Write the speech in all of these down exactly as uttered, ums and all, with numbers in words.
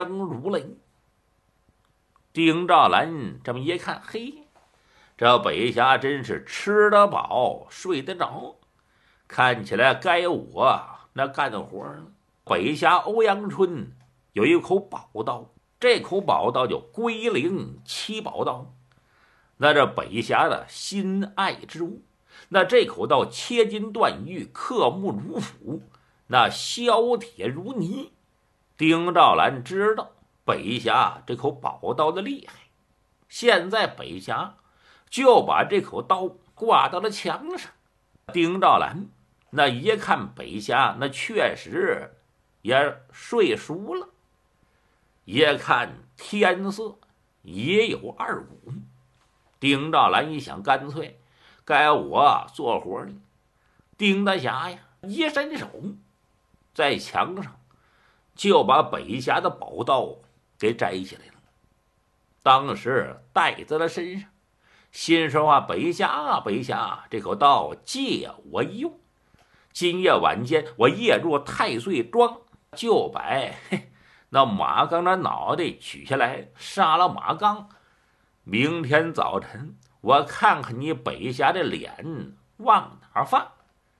如雷。丁兆兰这么一看，嘿，这北侠真是吃得饱睡得着，看起来该我那干活了。北侠欧阳春有一口宝刀，这口宝刀叫龟灵七宝刀，那这北侠的心爱之物。那这口刀切金断玉，刻木如斧，那削铁如泥。丁兆兰知道北侠这口宝刀的厉害，现在北侠就把这口刀挂到了墙上。丁兆兰那一看北侠那确实也睡熟了，一看天色也有二五，丁兆兰一想，干脆该我做活了。丁大侠呀一伸手，在墙上就把北侠的宝刀给摘下来了，当时带在了身上，心说话：北侠啊北侠，这口刀借我一用，今夜晚间我夜入太岁庄，就把那马刚的脑袋取下来，杀了马刚。明天早晨我看看你北侠的脸往哪放。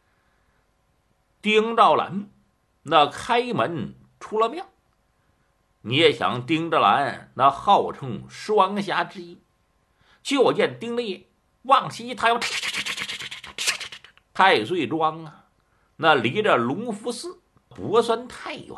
丁兆兰那开门出了庙，你也想丁兆兰那号称双侠之一，就见丁大爷往西他要太岁庄啊，那离着隆福寺不算太远，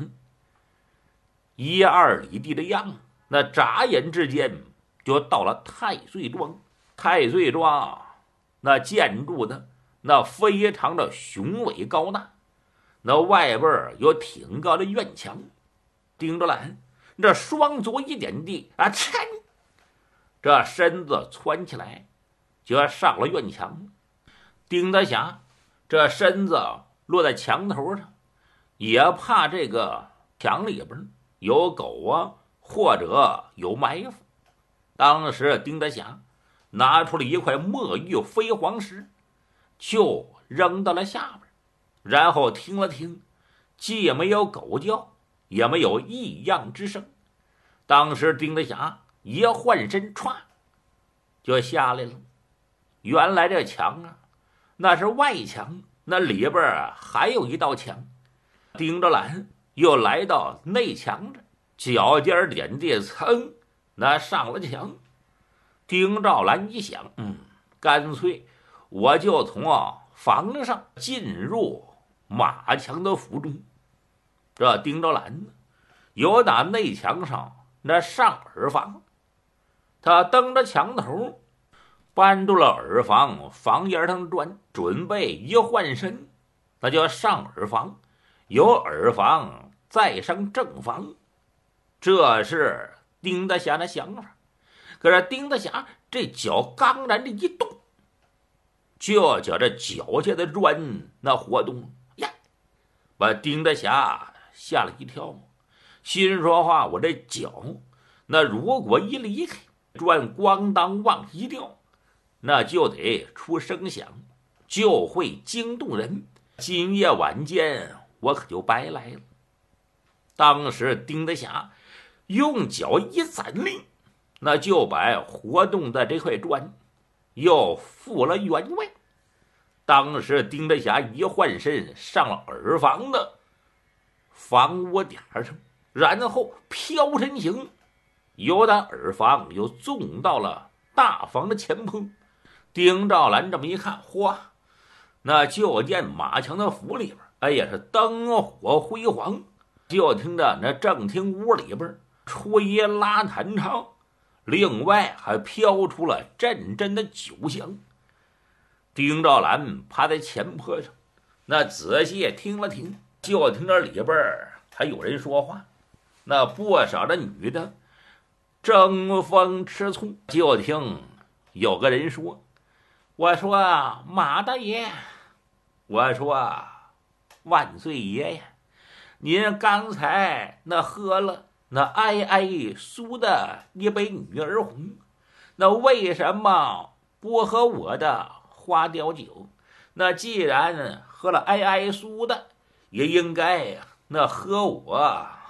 一二里地的样子，那眨眼之间就到了太岁庄。太岁庄那建筑的那非常的雄伟高大，那外边有挺高的院墙。丁兆兰这双足一点地啊，噌，这身子窜起来就要上了院墙。丁大侠这身子落在墙头上，也怕这个墙里边有狗啊，或者有埋伏。当时丁大侠拿出了一块墨玉飞黄石，就扔到了下边，然后听了听，既没有狗叫，也没有异样之声。当时丁大侠一换身，歘就下来了。原来这墙啊，那是外墙，那里边还有一道墙。丁兆兰又来到内墙这，脚尖点地，噌，那上了墙。丁兆兰一想，嗯，干脆我就从啊房上进入马墙的府中。这丁兆兰呢，有打内墙上那上耳房，他蹬着墙头搬住了耳房房檐上砖，准备一换身，那就上耳房，由耳房再上正房。这是丁大侠的想法。可是丁大侠这脚刚然的一动，就觉着脚下的砖那活动呀，把丁大侠吓了一跳。心说话，我这脚那如果一离开，砖咣当往一掉，那就得出声响，就会惊动人，今夜晚间我可就白来了。当时丁大侠用脚一攒力，那就把活动的这块砖又复了原位。当时丁大侠一换身上了耳房的房屋点上，然后飘身行，由他耳房又纵到了大房的前坡。丁兆兰这么一看，嚯，那就见马墙的府里边，哎呀，是灯火辉煌。就听着那正厅屋里边吹拉弹唱，另外还飘出了阵阵的酒香。丁兆兰趴在前坡上，那仔细听了听，就听着里边还有人说话，那不少的女的争风吃醋。就听有个人说：“我说马大爷，我说万岁爷呀，您刚才那喝了那哀哀苏的一杯女儿红，那为什么不喝我的花雕酒？那既然喝了哀哀苏的，也应该那喝我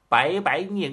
白白净